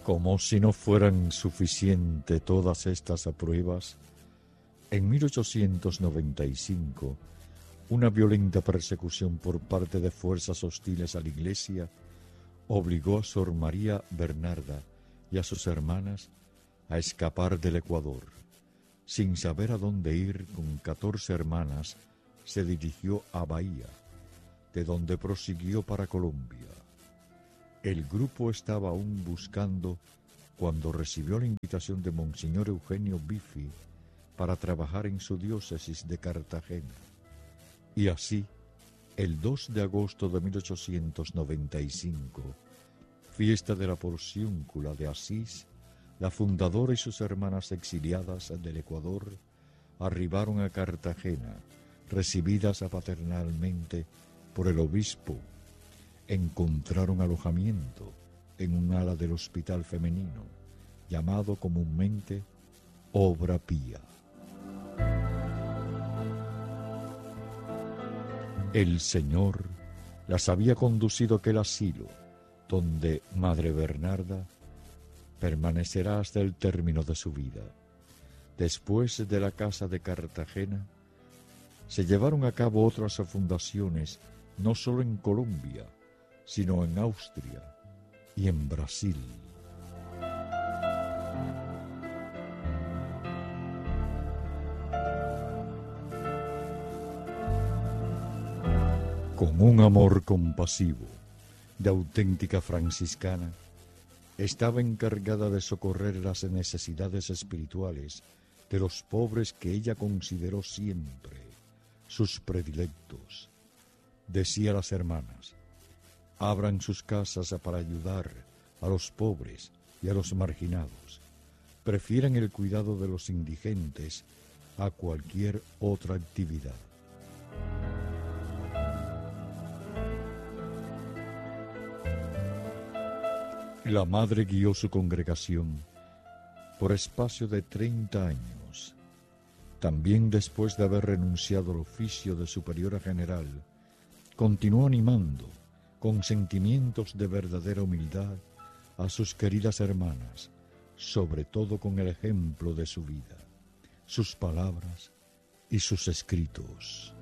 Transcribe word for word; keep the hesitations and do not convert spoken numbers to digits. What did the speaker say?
Como si no fueran suficientes todas estas pruebas, en mil ochocientos noventa y cinco, una violenta persecución por parte de fuerzas hostiles a la Iglesia obligó a Sor María Bernarda y a sus hermanas a escapar del Ecuador. Sin saber a dónde ir, con catorce hermanas, se dirigió a Bahía, de donde prosiguió para Colombia. El grupo estaba aún buscando cuando recibió la invitación de Monseñor Eugenio Bifi para trabajar en su diócesis de Cartagena. Y así, el dos de agosto de mil ochocientos noventa y cinco, fiesta de la Porciúncula de Asís, la fundadora y sus hermanas exiliadas del Ecuador arribaron a Cartagena, recibidas paternalmente por el obispo. Encontraron alojamiento en un ala del hospital femenino, llamado comúnmente Obra Pía. El Señor las había conducido a aquel asilo, donde Madre Bernarda permanecerá hasta el término de su vida. Después de la casa de Cartagena, se llevaron a cabo otras fundaciones, no solo en Colombia, sino en Austria y en Brasil. Con un amor compasivo, de auténtica franciscana, estaba encargada de socorrer las necesidades espirituales de los pobres que ella consideró siempre sus predilectos. Decía a las hermanas: abran sus casas para ayudar a los pobres y a los marginados. Prefieran el cuidado de los indigentes a cualquier otra actividad. La madre guió su congregación por espacio de treinta años. También después de haber renunciado al oficio de superiora general, continuó animando con sentimientos de verdadera humildad a sus queridas hermanas, sobre todo con el ejemplo de su vida, sus palabras y sus escritos.